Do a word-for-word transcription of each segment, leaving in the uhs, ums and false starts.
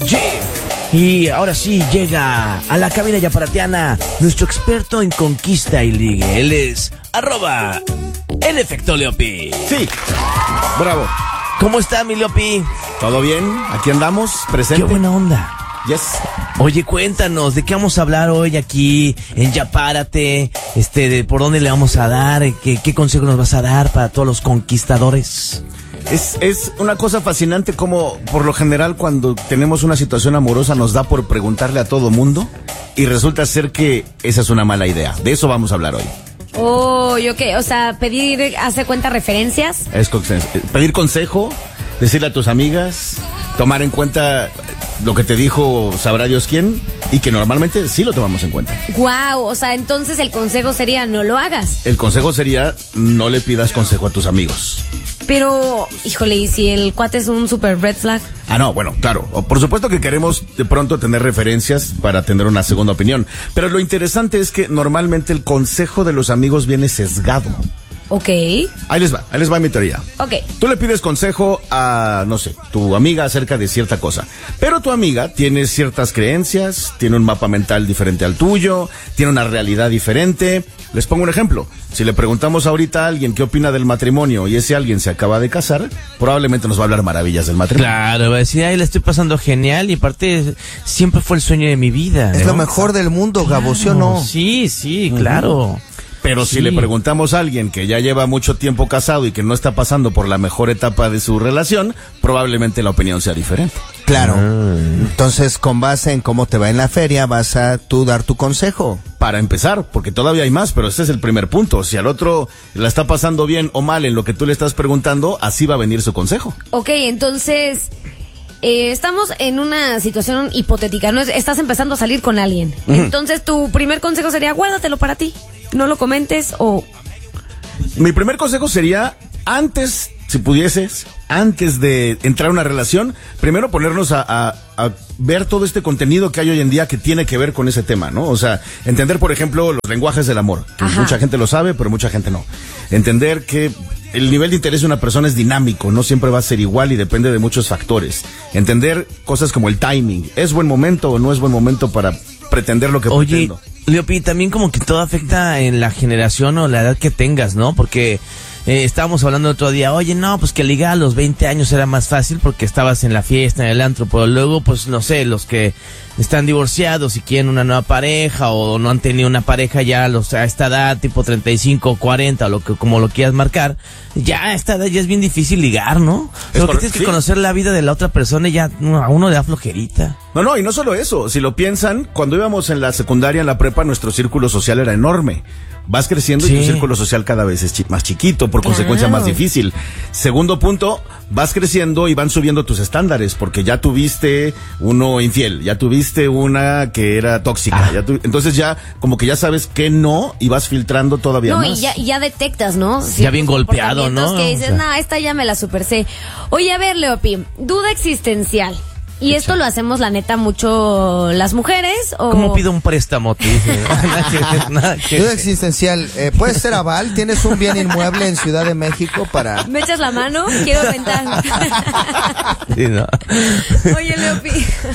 Yeah. Y ahora sí llega a la cabina yaparatiana nuestro experto en conquista y ligue. Él es arroba el efecto Leopi. Sí, bravo. ¿Cómo está mi Leopi? ¿Todo bien? Aquí andamos, presente. Qué buena onda. Yes. Oye, cuéntanos, ¿de qué vamos a hablar hoy aquí en Yapárate? Este, de por dónde le vamos a dar, qué, qué consejo nos vas a dar para todos los conquistadores. Es, es una cosa fascinante como por lo general cuando tenemos una situación amorosa nos da por preguntarle a todo mundo y resulta ser que esa es una mala idea. De eso vamos a hablar hoy. Oh, yo qué, o sea, pedir, hacer cuenta referencias. Es pedir consejo, decirle a tus amigas, tomar en cuenta lo que te dijo sabrá Dios quién y que normalmente sí lo tomamos en cuenta. Guau, wow, o sea, entonces el consejo sería no lo hagas. El consejo sería no le pidas consejo a tus amigos. Pero, híjole, ¿y si el cuate es un super red flag? Ah, no, bueno, claro. Por supuesto que queremos de pronto tener referencias para tener una segunda opinión. Pero lo interesante es que normalmente el consejo de los amigos viene sesgado. Ok. Ahí les va, ahí les va mi teoría. Ok. Tú le pides consejo a, no sé, tu amiga acerca de cierta cosa. Pero tu amiga tiene ciertas creencias, tiene un mapa mental diferente al tuyo, tiene una realidad diferente. Les pongo un ejemplo. Si le preguntamos ahorita a alguien qué opina del matrimonio y ese alguien se acaba de casar, probablemente nos va a hablar maravillas del matrimonio. Claro, va a decir, ay, le estoy pasando genial y aparte siempre fue el sueño de mi vida. Es ¿no? lo mejor del mundo, Gabo, ¿sí o no? Sí, sí, claro. Pero Sí. si le preguntamos a alguien que ya lleva mucho tiempo casado y que no está pasando por la mejor etapa de su relación, probablemente la opinión sea diferente. Claro. Ah. Entonces, con base en cómo te va en la feria, vas a tú dar tu consejo. Para empezar, porque todavía hay más, pero este es el primer punto. Si al otro la está pasando bien o mal en lo que tú le estás preguntando, así va a venir su consejo. Ok, entonces, eh, estamos en una situación hipotética, ¿no? Estás empezando a salir con alguien. Uh-huh. Entonces, tu primer consejo sería, guárdatelo para ti. No lo comentes o... Mi primer consejo sería, antes, si pudieses, antes de entrar a una relación, primero ponernos a, a, a ver todo este contenido que hay hoy en día que tiene que ver con ese tema, ¿no? O sea, entender, por ejemplo, los lenguajes del amor. Que mucha gente lo sabe, pero mucha gente no. Entender que el nivel de interés de una persona es dinámico, no siempre va a ser igual y depende de muchos factores. Entender cosas como el timing. ¿Es buen momento o no es buen momento para pretender lo que Oye, pretendo? Leopi, también como que todo afecta en la generación o la edad que tengas, ¿no? Porque eh, estábamos hablando el otro día, oye, no, pues que ligar a los veinte años era más fácil porque estabas en la fiesta, en el antro, pero luego, pues, no sé, los que están divorciados y quieren una nueva pareja o no han tenido una pareja ya a, los, a esta edad, tipo treinta y cinco, cuarenta, o lo que, como lo quieras marcar, ya a esta edad ya es bien difícil ligar, ¿no? Porque tienes que sí. conocer la vida de la otra persona y ya a uno le da flojerita. No, no, y no solo eso, si lo piensan, cuando íbamos en la secundaria, en la prepa, nuestro círculo social era enorme. Vas creciendo Sí. y tu círculo social cada vez es chi- más chiquito, por Claro. consecuencia más difícil. Segundo punto, vas creciendo y van subiendo tus estándares, porque ya tuviste uno infiel, ya tuviste una que era tóxica, Ah. ya tu- entonces ya como que ya sabes que no y vas filtrando todavía No, más. y ya, y ya detectas, ¿no? Ya bien golpeado, ¿no? Que dices, O sea. no, esta ya me la super sé. Oye, a ver, Leopi, duda existencial. ¿Y esto Échale. lo hacemos, la neta, mucho las mujeres? O... ¿Cómo pido un préstamo? Te dice. Nada que- nada que- Duda existencial, eh, ¿puedes ser aval? ¿Tienes un bien inmueble en Ciudad de México para...? ¿Me echas la mano? Quiero rentar. Sí, ¿no? Oye, Leopi,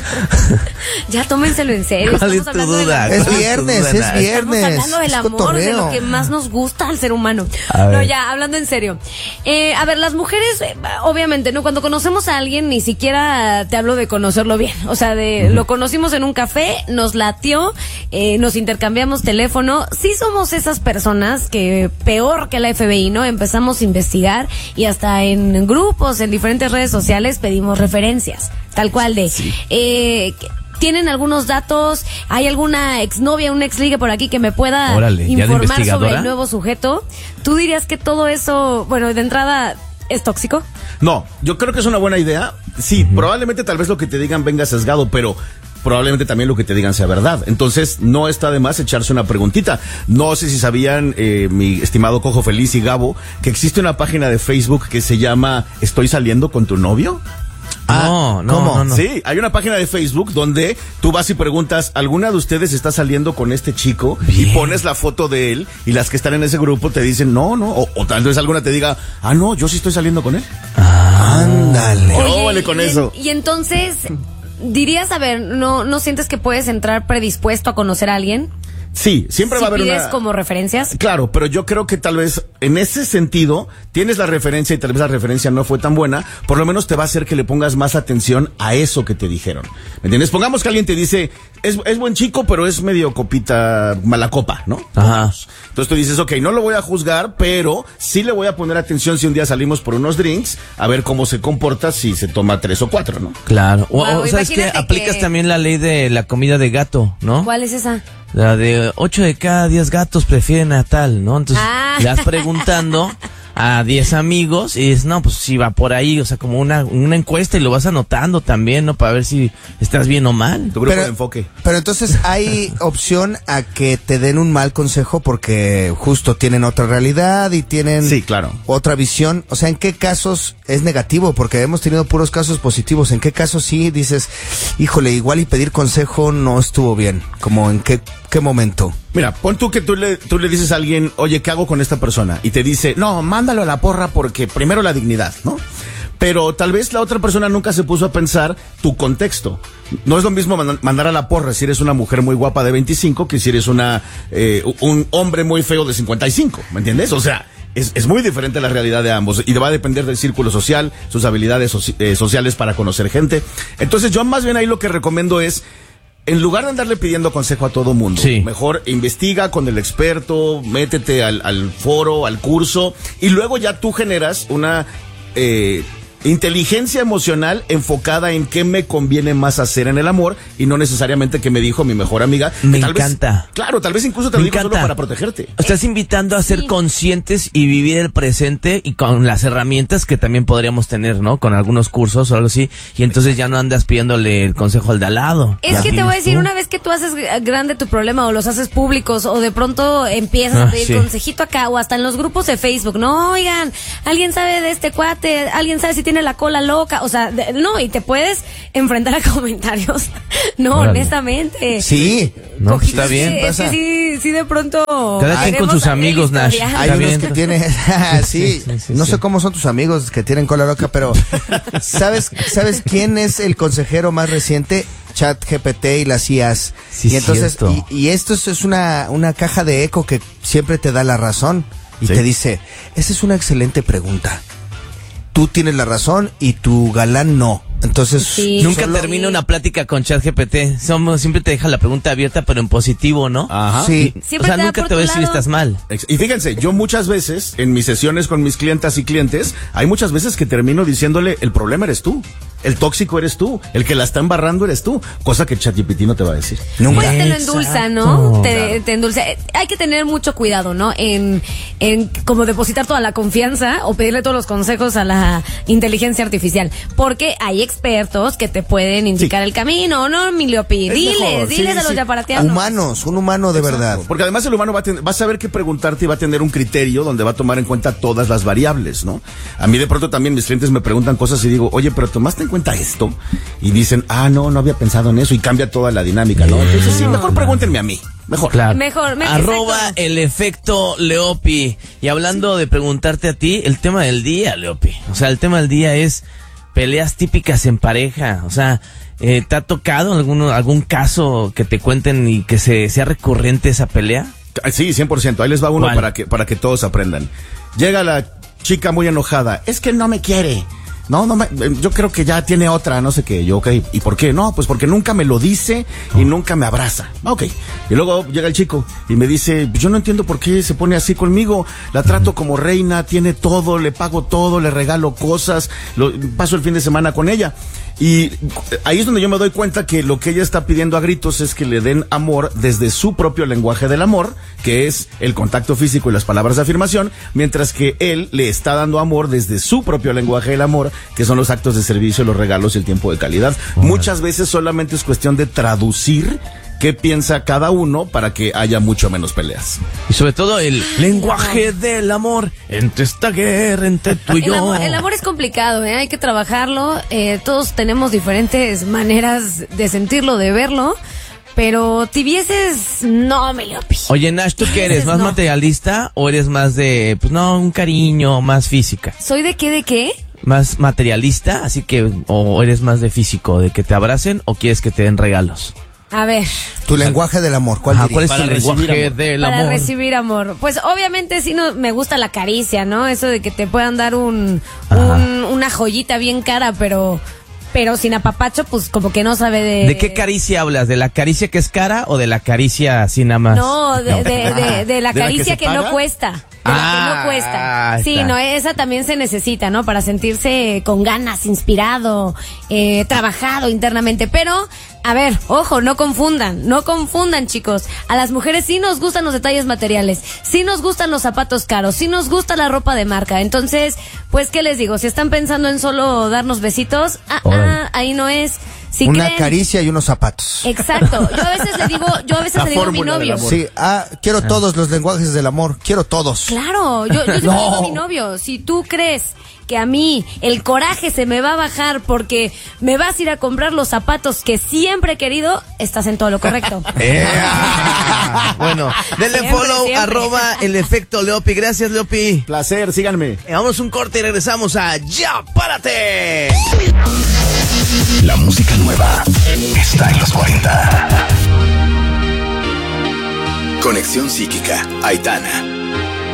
ya tómenselo en serio. ¿Cuál es Estamos tu hablando del duda? amor. Es ¿Cuál tu viernes, duda, es Nash? viernes. Estamos hablando del es amor, de cotorreo. lo que más nos gusta al ser humano. A No, ver. ya, hablando en serio. Eh, a ver, las mujeres, eh, obviamente, ¿no? Cuando conocemos a alguien, ni siquiera te hablo de conocerlo bien. O sea, de uh-huh. lo conocimos en un café, nos latió, eh, nos intercambiamos teléfono. Sí somos esas personas que, peor que la F B I, ¿no? Empezamos a investigar y hasta en grupos, en diferentes redes sociales, pedimos referencias. Tal cual de... Sí. Eh, ¿Tienen algunos datos? ¿Hay alguna exnovia, un exligue por aquí que me pueda Órale, ¿ya de informar sobre investigadora? el nuevo sujeto? ¿Tú dirías que todo eso, bueno, de entrada, es tóxico? No, yo creo que es una buena idea. Sí, uh-huh. probablemente tal vez lo que te digan venga sesgado, pero probablemente también lo que te digan sea verdad. Entonces, no está de más echarse una preguntita. No sé si sabían, eh, mi estimado Cojo Feliz y Gabo, que existe una página de Facebook que se llama ¿Estoy saliendo con tu novio? Ah, no, no, ¿cómo? no, no. Sí, hay una página de Facebook donde tú vas y preguntas, ¿alguna de ustedes está saliendo con este chico? Bien. Y pones la foto de él y las que están en ese grupo te dicen, no, no, o, o tal vez alguna te diga, ah, no, yo sí estoy saliendo con él. Ándale. Oye, óvale con y, eso. Y entonces, dirías, a ver, ¿no, no sientes que puedes entrar predispuesto a conocer a alguien? Sí, siempre si va a haber pides una... como referencias. Claro, pero yo creo que tal vez en ese sentido tienes la referencia y tal vez la referencia no fue tan buena, por lo menos te va a hacer que le pongas más atención a eso que te dijeron. ¿Me entiendes? Pongamos que alguien te dice, es, es buen chico, pero es medio copita, mala copa, ¿no? Ajá. Entonces tú dices, ok, no lo voy a juzgar, pero sí le voy a poner atención si un día salimos por unos drinks, a ver cómo se comporta si se toma tres o cuatro, ¿no? Claro. O, Wow, o ¿sabes qué? imagínate Aplicas que- también la ley de la comida de gato, ¿no? ¿Cuál es esa? La de ocho de cada diez gatos prefieren a tal, ¿no? Entonces, Ah. le vas preguntando a diez amigos y dices, no, pues si va por ahí, o sea, como una, una encuesta y lo vas anotando también, ¿no? Para ver si estás bien o mal. Tu grupo de enfoque. Pero entonces hay opción a que te den un mal consejo porque justo tienen otra realidad y tienen Sí, claro. otra visión. O sea, ¿en qué casos es negativo? Porque hemos tenido puros casos positivos. ¿En qué casos sí dices, híjole, igual y pedir consejo no estuvo bien? Como en qué, qué momento? Mira, pon tú que tú le, tú le dices a alguien, oye, ¿qué hago con esta persona? Y te dice, no, mándalo a la porra porque primero la dignidad, ¿no? Pero tal vez la otra persona nunca se puso a pensar tu contexto. No es lo mismo mand- mandar a la porra si eres una mujer muy guapa de veinticinco que si eres una eh, un hombre muy feo de cincuenta y cinco, ¿me entiendes? O sea, es, es muy diferente la realidad de ambos y va a depender del círculo social, sus habilidades soci- eh, sociales para conocer gente. Entonces yo más bien ahí lo que recomiendo es, en lugar de andarle pidiendo consejo a todo mundo, Sí. mejor investiga con el experto, métete al, al foro, al curso, y luego ya tú generas una eh, inteligencia emocional enfocada en qué me conviene más hacer en el amor y no necesariamente que me dijo mi mejor amiga. que Me tal vez- encanta. claro, tal vez incluso te Me lo digo solo encanta. para protegerte. Estás invitando a ser Sí. conscientes y vivir el presente y con las herramientas que también podríamos tener, ¿no? Con algunos cursos o algo así. Y entonces ya no andas pidiéndole el consejo al de al lado. Es Ya que te voy a tienes decir, tú. una vez que tú haces grande tu problema o los haces públicos o de pronto empiezas Ah, a pedir sí. consejito acá o hasta en los grupos de Facebook, no, oigan, alguien sabe de este cuate, alguien sabe si tiene la cola loca, o sea, de- no, y te puedes enfrentar a comentarios, no, Órale. honestamente. Sí. No, pues Poquito, está bien. sí, es pasa. que sí, sí de pronto. Cada quien con queremos sus saber amigos, Nash. historial. Hay Está unos bien. que tienen, sí, Sí, sí, sí, no sí. sé cómo son tus amigos que tienen cola loca, pero ¿sabes, sabes quién es el consejero más reciente? ChatGPT y las I As. Sí, y entonces, cierto. y, y esto es, es una, una caja de eco que siempre te da la razón y Sí. te dice, esa es una excelente pregunta. Tú tienes la razón y tu galán no. Entonces, Sí. Nunca Solo- termina una plática con ChatGPT. Somos, siempre te deja la pregunta abierta, pero en positivo, ¿no? Ajá. sí. Y- Siempre o sea, te da nunca por te va a tu decir lado. estás mal. Ex- Y fíjense, yo muchas veces, en mis sesiones con mis clientas y clientes, hay muchas veces que termino diciéndole, el problema eres tú, el tóxico eres tú, el que la está embarrando eres tú, cosa que ChatGPT no te va a decir. Nunca. Pues te lo endulza, ¿no? Exacto. Te, Claro. te endulza. Eh, Hay que tener mucho cuidado, ¿no? En, en como depositar toda la confianza o pedirle todos los consejos a la inteligencia artificial. Porque hay expertos que te pueden indicar el camino, ¿no, Miliopi? Es Diles, mejor, sí, diles a los sí. yaparatianos. Humanos, un humano de verdad. Porque además el humano va a, ten- va a saber qué preguntarte y va a tener un criterio donde va a tomar en cuenta todas las variables, ¿no? A mí de pronto también mis clientes me preguntan cosas y digo, oye, pero ¿tomaste en cuenta esto? Y dicen, ah, no, no había pensado en eso y cambia toda la dinámica, ¿no? Entonces sí, mejor pregúntenme a mí, mejor. Claro. Mejor, me- Arroba exacto. el efecto Leopi. Y hablando de preguntarte a ti, el tema del día, Leopi. O sea, el tema del día es peleas típicas en pareja. O sea, eh, ¿te ha tocado alguno, algún caso que te cuenten y que se, sea recurrente esa pelea? Sí, cien por ciento. Ahí les va uno ¿Cuál? para que, para que todos aprendan. Llega la chica muy enojada. Es que no me quiere. No, no me, yo creo que ya tiene otra, no sé qué. Yo, ok, ¿y por qué? No, pues porque nunca me lo dice y nunca me abraza. Ok. Y luego llega el chico y me dice, yo no entiendo por qué se pone así conmigo. La trato como reina, tiene todo, le pago todo, le regalo cosas, lo, paso el fin de semana con ella. Y ahí es donde yo me doy cuenta que lo que ella está pidiendo a gritos es que le den amor desde su propio lenguaje del amor, que es el contacto físico y las palabras de afirmación, mientras que él le está dando amor desde su propio lenguaje del amor, que son los actos de servicio, los regalos y el tiempo de calidad. Muchas veces solamente es cuestión de traducir qué piensa cada uno para que haya mucho menos peleas. Y sobre todo el lenguaje del amor entre esta guerra, entre tú y El yo. amor, el amor es complicado, ¿eh? Hay que trabajarlo. Eh, todos tenemos diferentes maneras de sentirlo, de verlo. Pero tibieces, no, Miliopi. Oye, Nash, ¿tú qué eres? ¿Más No. materialista o eres más de, pues no, un cariño, más física? ¿Soy de qué, de qué? más materialista, así que o eres más de físico, de que te abracen o quieres que te den regalos. A ver. Tu lenguaje del amor, ¿cuál Ajá, dirías? ¿cuál es Para tu recibir lenguaje amor. del Para amor? recibir amor. Pues obviamente sí no, me gusta la caricia, ¿no? Eso de que te puedan dar un, Ajá. un una joyita bien cara, pero pero sin apapacho, pues como que no sabe de... ¿De qué caricia hablas? ¿De la caricia que es cara o de la caricia así nada más? No, de, de, de, de la ¿De la que caricia se que, paga? no cuesta. De la Ah, que no cuesta. ahí Sí, está. no, esa también se necesita, ¿no? Para sentirse con ganas, inspirado, eh, trabajado internamente. Pero, a ver, ojo, no confundan, no confundan, chicos. A las mujeres sí nos gustan los detalles materiales, sí nos gustan los zapatos caros, sí nos gusta la ropa de marca. Entonces, pues, ¿qué les digo? Si están pensando en solo darnos besitos, ah, Órale. ah, ahí no es. Si Una creen- caricia y unos zapatos. Exacto. Yo a veces le digo, yo a veces La le digo a mi fórmula del novio. amor. Sí, ah, quiero todos los lenguajes del amor, quiero todos. Claro, yo, yo siempre No. digo a mi novio, si tú crees que a mí el coraje se me va a bajar porque me vas a ir a comprar los zapatos que siempre he querido, estás en todo lo correcto. ¡Ea! Bueno, denle Siempre, follow, siempre. arroba el efecto Leopi. Gracias, Leopi. Placer, síganme. Eh, Vamos a un corte y regresamos a Ya Párate. La música nueva está en los cuarenta. Conexión psíquica, Aitana.